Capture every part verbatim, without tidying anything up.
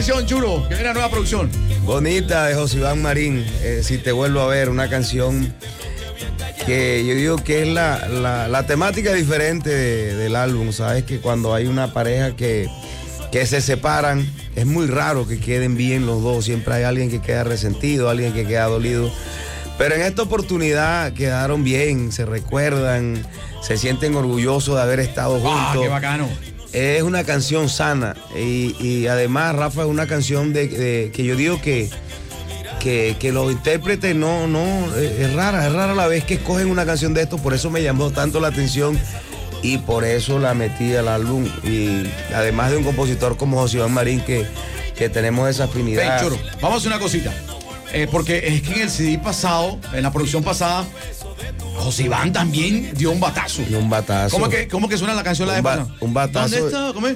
canción, Churo, que viene la nueva producción. Bonita, de Josiván Marín, eh, Si te vuelvo a ver, una canción que yo digo que es la, la, la temática diferente de, del álbum. Sabes que cuando hay una pareja que, que se separan, es muy raro que queden bien los dos. Siempre hay alguien que queda resentido, alguien que queda dolido. Pero en esta oportunidad quedaron bien, se recuerdan, se sienten orgullosos de haber estado juntos. ¡Ah, qué bacano! Es una canción sana y, y además, Rafa, es una canción de, de que yo digo que, que, que los intérpretes no, no, es rara, es rara la vez que escogen una canción de esto, por eso me llamó tanto la atención y por eso la metí al álbum. Y además de un compositor como Josiván Marín, que, que tenemos esa afinidad. Ven, Churo, vamos a hacer una cosita. Eh, porque es que en el C D pasado, en la producción pasada, Josiván también dio un batazo. Y un batazo. ¿Cómo que, cómo que suena la canción la de Un, ba- pasada? un batazo. ¿Dónde está? ¿Cómo es?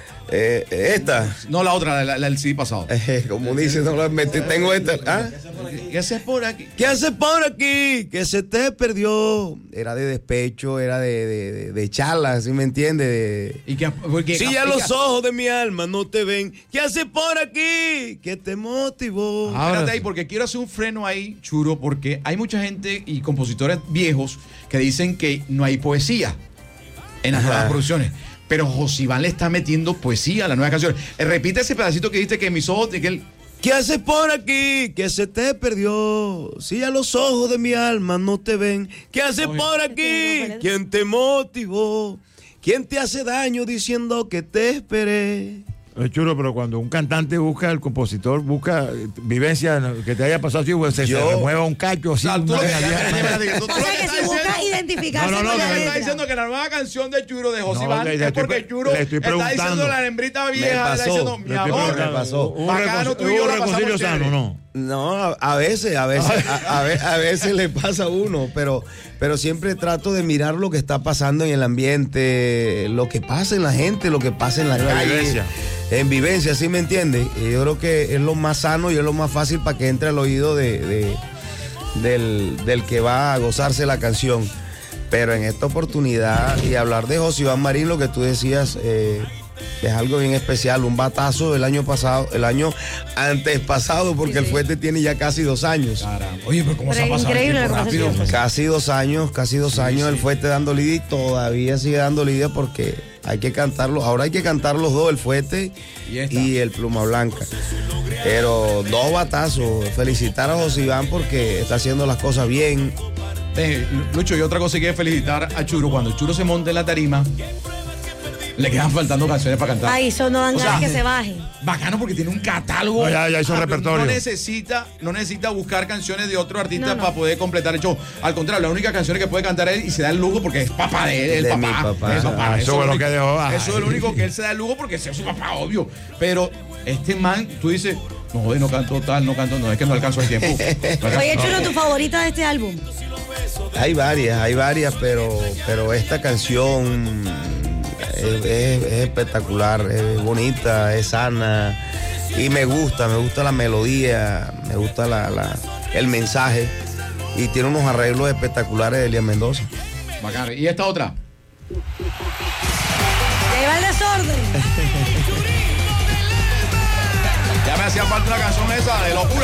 Eh, esta. No, la otra, la, la del C D pasado. Eh, como dice, no la metí, tengo esta. ¿Ah? ¿Qué haces por aquí? ¿Qué haces por aquí? Que se te perdió. Era de despecho, era de, de, de, de charla, ¿sí me entiendes? De... ¿Y qué? Porque, Si ya los ojos de mi alma no te ven, ¿qué haces por aquí? ¿Qué te motivó? Espérate ahí, porque quiero hacer un freno ahí, Churo, porque hay mucha gente y compositores viejos que dicen que no hay poesía en las Ajá. nuevas producciones. Pero Josiván le está metiendo poesía a las nuevas canciones. Eh, repite ese pedacito que dijiste que mis ojos, de que él... ¿Qué haces por aquí? Que se te perdió. Si ya los ojos de mi alma no te ven, ¿qué haces Oye. por aquí? ¿Quién te motivó? ¿Quién te hace daño diciendo que te esperé? Es chulo, pero cuando un cantante busca, el compositor busca eh, vivencia que te haya pasado así, pues se, Yo- se remueva un cacho así. O sea, tú una lo que- vieja- tú- tú O lo sea que que estás si buscas diciendo- identificarse No, no, no, con la no, Está letra. diciendo que la nueva canción de Churo de No, Josiván le- le es estoy porque pre- Churo le estoy está diciendo preguntando. la hembrita vieja, le está pasó, diciendo, le mi estoy amor, preguntando. Me pasó. ¿Un, bacano, recon- tú y yo un la pasamos reconcilio chévere. sano, no? No, a, a veces, a veces, a, a ve- a veces le pasa a uno, pero, pero siempre trato de mirar lo que está pasando en el ambiente, lo que pasa en la gente, lo que pasa en la En la calle. vivencia. En vivencia, ¿sí me entiendes? Y yo creo que es lo más sano y es lo más fácil para que entre al oído de, de- del, del que va a gozarse la canción. Pero en esta oportunidad, y hablar de Josiván Marín, lo que tú decías, eh, es algo bien especial, un batazo del año pasado, el año antes pasado, porque Sí, el sí. fuerte tiene ya casi dos años. Caramba. Oye, pero cómo se ha Pero pasado el increíble tiempo la rápido. conversación. Casi dos años, casi dos Sí, años sí. el fuerte dando lidia y todavía sigue dando lidia porque hay que cantarlo. Ahora hay que cantar los dos, el fuerte Y esta. y el pluma blanca. Pero dos batazos. Felicitar a Josiván porque está haciendo las cosas bien. Eh, Lucho, y otra cosa que quiero felicitar a Churo, cuando Churo se monta en la tarima, le quedan faltando canciones para cantar. Ay, eso no dan O ganas sea, que se baje. Bacano porque tiene un catálogo. No, ya- ya hizo Ah, repertorio. No necesita, no necesita buscar canciones de otro artista No, no. para poder completar el show. Al contrario, la única canción que puede cantar él y se da el lujo porque es papá de él, el De papá. mi papá. el papá. Ah, eso es es lo único- que dejó. Ay. Eso es lo único que él se da el lujo porque es su papá, obvio. Pero este man, tú dices, no joder, no canto tal, no canto, no, es que no alcanzo el tiempo. Oye, Chulo, ¿tu favorita de este álbum? Hay varias, hay varias, pero, pero esta canción es, es- es espectacular, es bonita, es sana y me gusta, me gusta la melodía, me gusta la, la- el mensaje y tiene unos arreglos espectaculares de Elian Mendoza. Bacano. ¿Y esta otra? Lleva el desorden. Ya me hacía falta una canción esa de locura.